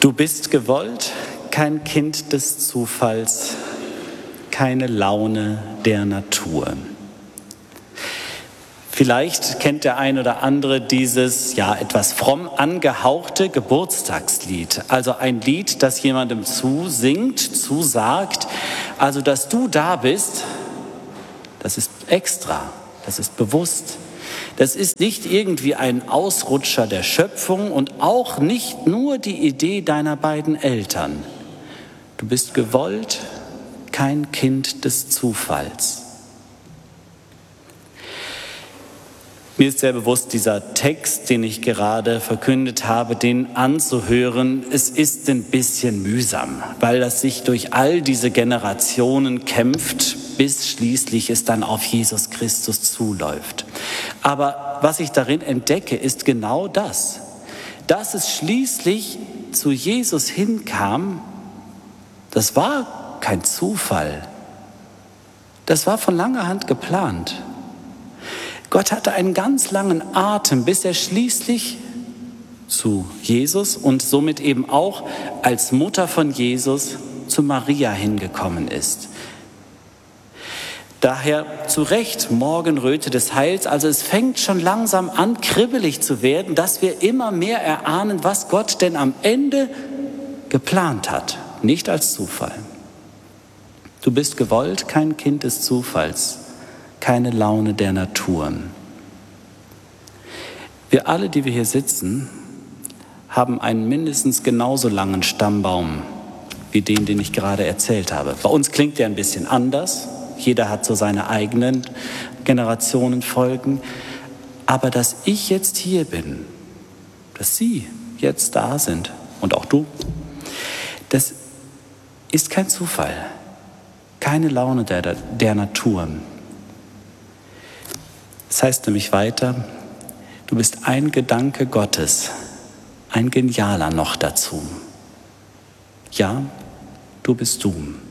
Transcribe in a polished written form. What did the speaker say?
Du bist gewollt, kein Kind des Zufalls, keine Laune der Natur. Vielleicht kennt der ein oder andere dieses, etwas fromm angehauchte Geburtstagslied. Also ein Lied, das jemandem zusingt, zusagt. Also, dass du da bist, das ist extra, das ist bewusst. Das ist nicht irgendwie ein Ausrutscher der Schöpfung und auch nicht nur die Idee deiner beiden Eltern. Du bist gewollt, kein Kind des Zufalls. Mir ist sehr bewusst, dieser Text, den ich gerade verkündet habe, den anzuhören, es ist ein bisschen mühsam, weil das sich durch all diese Generationen kämpft, bis schließlich es dann auf Jesus Christus zuläuft. Aber was ich darin entdecke, ist genau das, dass es schließlich zu Jesus hinkam. Das war kein Zufall, das war von langer Hand geplant. Gott hatte einen ganz langen Atem, bis er schließlich zu Jesus und somit eben auch als Mutter von Jesus zu Maria hingekommen ist. Daher zu Recht Morgenröte des Heils, also es fängt schon langsam an, kribbelig zu werden, dass wir immer mehr erahnen, was Gott denn am Ende geplant hat, nicht als Zufall. Du bist gewollt, kein Kind des Zufalls, keine Laune der Natur. Wir alle, die wir hier sitzen, haben einen mindestens genauso langen Stammbaum wie den ich gerade erzählt habe. Bei uns klingt der ein bisschen anders. Jeder hat so seine eigenen Generationenfolgen. Aber dass ich jetzt hier bin, dass Sie jetzt da sind und auch du, das ist kein Zufall, keine Laune der Natur. Das heißt nämlich weiter, du bist ein Gedanke Gottes, ein genialer noch dazu. Ja, du bist du.